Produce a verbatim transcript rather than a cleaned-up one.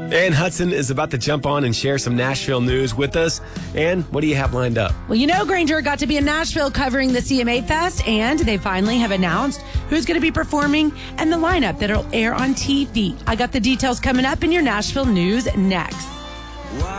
Ann Hudson is about to jump on and share some Nashville news with us. Ann, what do you have lined up? Well, you know, Granger got to be in Nashville covering the C M A Fest, and they finally have announced who's going to be performing and the lineup that'll air on T V. I got the details coming up in your Nashville news next.